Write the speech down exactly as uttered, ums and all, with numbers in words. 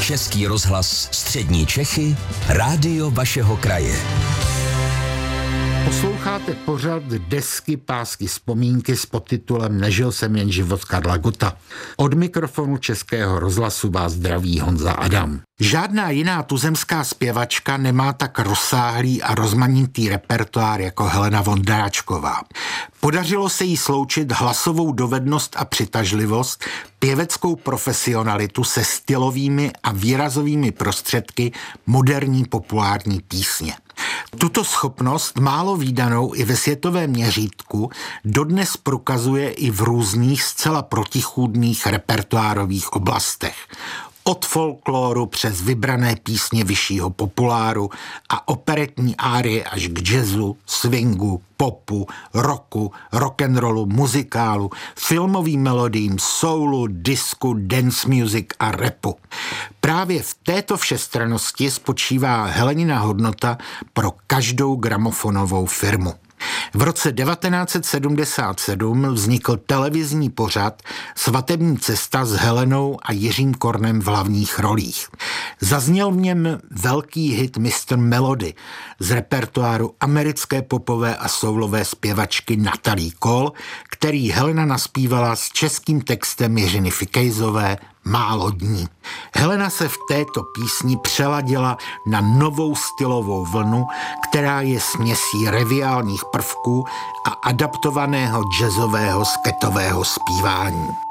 Český rozhlas Střední Čechy, rádio vašeho kraje. Posloucháte pořad Desky, pásky, vzpomínky s podtitulem Nežil jsem jen život Karla Gotta. Od mikrofonu Českého rozhlasu vás zdraví Honza Adam. Žádná jiná tuzemská zpěvačka nemá tak rozsáhlý a rozmanitý repertoár jako Helena Vondráčková. Podařilo se jí sloučit hlasovou dovednost a přitažlivost, pěveckou profesionalitu se stylovými a výrazovými prostředky moderní populární písně. Tuto schopnost, málo vídanou i ve světovém měřítku, dodnes prokazuje i v různých zcela protichůdných repertoárových oblastech. Od folkloru přes vybrané písně vyššího populáru a operetní árie až k jazzu, swingu, popu, rocku, rock'n'rollu, muzikálu, filmovým melodiím, soulu, disku, dance music a rapu. Právě v této všestrannosti spočívá Helenina hodnota pro každou gramofonovou firmu. V roce devatenáct set sedmdesát sedm vznikl televizní pořad Svatební cesta s Helenou a Jiřím Kornem v hlavních rolích. Zazněl v něm velký hit mister Melody z repertoáru americké popové a soulové zpěvačky Natalie Cole, který Helena naspívala s českým textem Jiřiny Fikejzové Málo dní. Helena se v této písni přeladila na novou stylovou vlnu, která je směsí reviálních prvků a adaptovaného jazzového sketového zpívání.